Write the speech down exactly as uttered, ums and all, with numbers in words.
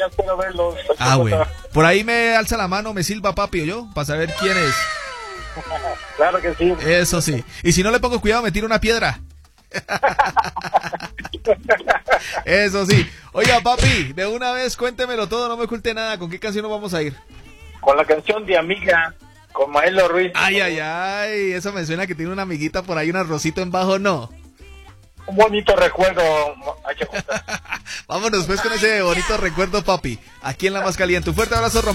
espero verlos. Ah, bueno. Por ahí me alza la mano, me silba papi o yo, para saber quién es. Claro que sí. Eso sí. Y si no le pongo cuidado, me tiro una piedra. Eso sí. Oiga, papi, de una vez cuéntemelo todo, no me oculte nada. ¿Con qué canción nos vamos a ir? Con la canción de Amiga, con Maelo Ruiz. Ay, ay, ay. Eso me suena que tiene una amiguita por ahí, un arrocito en bajo, ¿no? Un bonito recuerdo. Vámonos pues con ese bonito recuerdo, papi. Aquí en La Más Caliente. Un fuerte abrazo, Román.